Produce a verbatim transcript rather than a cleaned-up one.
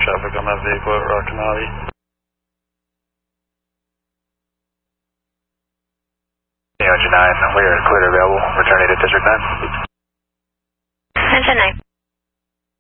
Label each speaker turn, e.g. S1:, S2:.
S1: traffic on that vehicle at Rockingham.
S2: Engine nine, we are clear available. Returning to District nine.
S3: Engine nine.